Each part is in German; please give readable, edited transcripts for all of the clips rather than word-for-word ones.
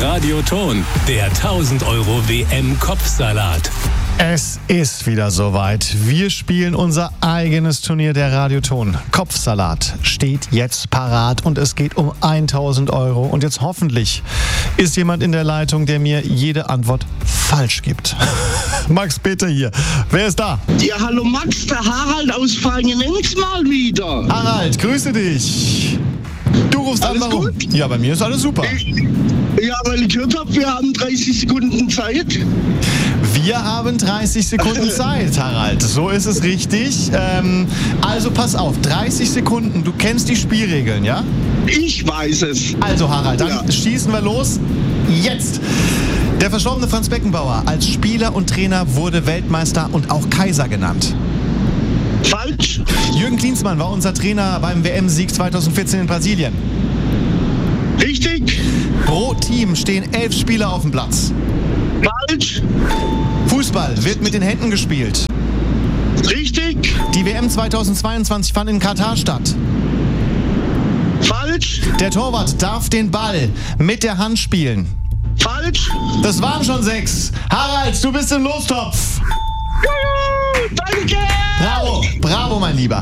Radioton, der 1000 Euro WM-Kopfsalat. Es ist wieder soweit. Wir spielen unser eigenes Turnier der Radioton. Kopfsalat steht jetzt parat und es geht um 1000 Euro. Und jetzt hoffentlich ist jemand in der Leitung, der mir jede Antwort falsch gibt. Max Peter hier. Wer ist da? Ja, hallo Max, der Harald aus Frankenenz mal wieder. Harald, grüße dich. Du rufst Alles an, warum? gut? Ja, bei mir ist alles super. Ja, weil ich gehört habe, wir haben 30 Sekunden Zeit. Wir haben 30 Sekunden Zeit, Harald. So ist es richtig. Also pass auf, 30 Sekunden. Du kennst die Spielregeln, ja? Ich weiß es. Also Harald, dann schießen wir los. Jetzt! Der verstorbene Franz Beckenbauer als Spieler und Trainer wurde Weltmeister und auch Kaiser genannt. Falsch. Jürgen Klinsmann war unser Trainer beim WM-Sieg 2014 in Brasilien. Richtig. Pro Team stehen 11 Spieler auf dem Platz. Falsch. Fußball wird mit den Händen gespielt. Richtig. Die WM 2022 fand in Katar statt. Falsch. Der Torwart darf den Ball mit der Hand spielen. Falsch. Das waren schon 6. Harald, du bist im Lostopf. Juhu, danke. Bravo, mein Lieber.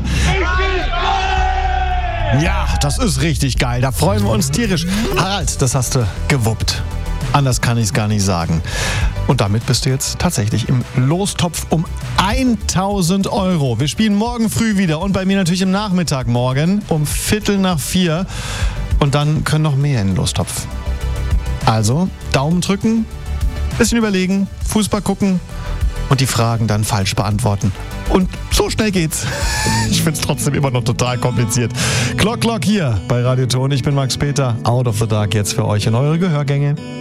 Ja, das ist richtig geil. Da freuen wir uns tierisch. Harald, das hast du gewuppt. Anders kann ich es gar nicht sagen. Und damit bist du jetzt tatsächlich im Lostopf um 1000 Euro. Wir spielen morgen früh wieder und bei mir natürlich im Nachmittag morgen um 3:45. Und dann können noch mehr in den Lostopf. Also Daumen drücken, bisschen überlegen, Fußball gucken und die Fragen dann falsch beantworten. Und so schnell geht's. Ich find's trotzdem immer noch total kompliziert. Clock hier bei Radioton. Ich bin Max Peter. Out of the Dark jetzt für euch in eure Gehörgänge.